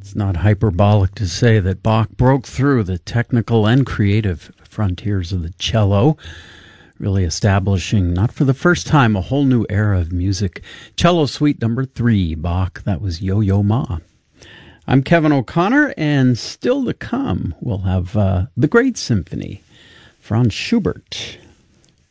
It's not hyperbolic to say that Bach broke through the technical and creative frontiers of the cello, really establishing, not for the first time, a whole new era of music. Cello Suite Number 3, Bach. That was Yo-Yo Ma. I'm Kevin O'Connor, and still to come, we'll have the Great Symphony, Franz Schubert.